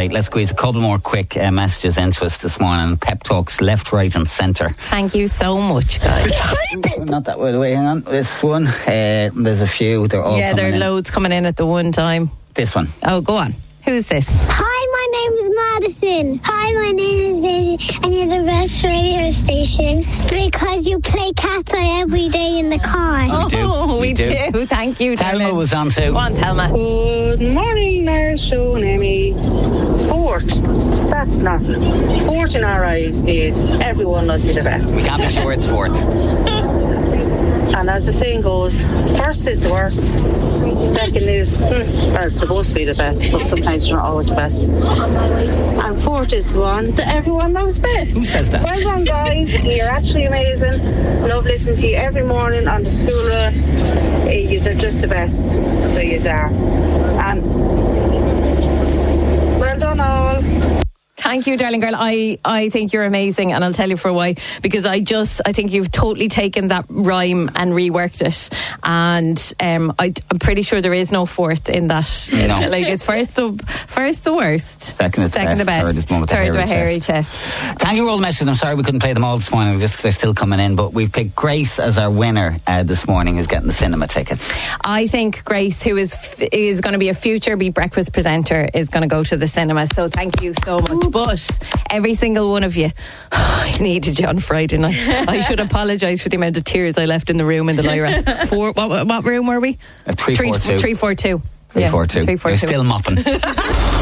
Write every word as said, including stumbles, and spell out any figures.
say, let's squeeze a couple more quick uh, messages into us this morning. Pep talks left, right and centre. Thank you so much, guys. Not that way away, hang on. This one, uh, there's a few. They're all Yeah, there are in. loads coming in at the one time. This one. Oh, go on. Who's this? Hi, my name is Madison. Hi, my name is Daisy, and you're the best radio station because you play Cat's Eye every day in the car. Oh, do. we, We do. do. Thank you, Thelma darling. was on too. Go on, Thelma. Good morning, Niall, Sean, Amy. Fort. That's not. Fort in our eyes is everyone loves you the best. Can't be sure it's fourth. And as the saying goes, first is the worst. Second is, hmm, well, it's supposed to be the best, but sometimes you're not always the best. And fourth is the one that everyone loves best. Who says that? Well done, guys. You're actually amazing. Love listening to you every morning on the school run. You are just the best. So you are. And well done, all. Thank you, darling girl. I, I think you're amazing, and I'll tell you for why. Because I just, I think you've totally taken that rhyme and reworked it. And um, I, I'm pretty sure there is no fourth in that. No. Like, it's first the, first the worst. Second is the Second best. the best. Third is the one with the Third hairy with hairy chest. chest. Thank you for all the messages. I'm sorry we couldn't play them all this morning. Just they're still coming in. But we've picked Grace as our winner uh, this morning, who's getting the cinema tickets. I think Grace, who is is going to be a future Beat Breakfast presenter, is going to go to the cinema. So thank you so much. But every single one of you, I needed you on Friday night. I should apologise for the amount of tears I left in the room in the Lyra. Four, what, what room were we? Uh, three, four, two. Three, four, two. Three, Yeah, four, two. three, four, They're two. still mopping.